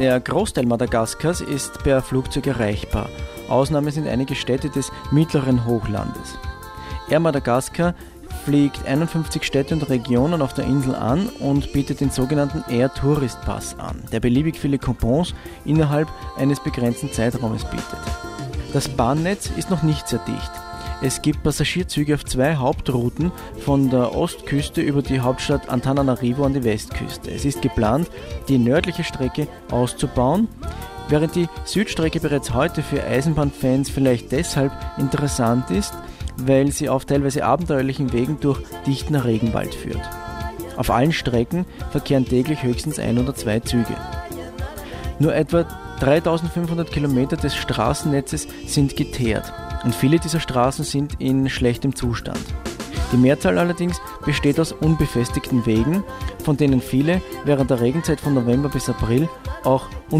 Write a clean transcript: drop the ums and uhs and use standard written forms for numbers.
Der Großteil Madagaskars ist per Flugzeug erreichbar. Ausnahme sind einige Städte des mittleren Hochlandes. Air Madagascar fliegt 51 Städte und Regionen auf der Insel an und bietet den sogenannten Air Tourist Pass an, der beliebig viele Coupons innerhalb eines begrenzten Zeitraumes bietet. Das Bahnnetz ist noch nicht sehr dicht. Es gibt Passagierzüge auf 2 Hauptrouten von der Ostküste über die Hauptstadt Antananarivo an die Westküste. Es ist geplant, die nördliche Strecke auszubauen, während die Südstrecke bereits heute für Eisenbahnfans vielleicht deshalb interessant ist, weil sie auf teilweise abenteuerlichen Wegen durch dichten Regenwald führt. Auf allen Strecken verkehren täglich höchstens 1 oder 2 Züge. Nur etwa 3500 Kilometer des Straßennetzes sind geteert und viele dieser Straßen sind in schlechtem Zustand. Die Mehrzahl allerdings besteht aus unbefestigten Wegen, von denen viele während der Regenzeit von November bis April auch